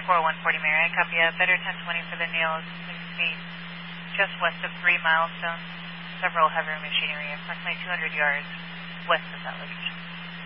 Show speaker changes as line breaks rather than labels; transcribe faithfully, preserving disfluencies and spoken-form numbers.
four one forty Mary, I copy a better ten twenty for the Niels, sixteen, just west of three milestones, several heavy machinery, approximately two hundred yards west of that location.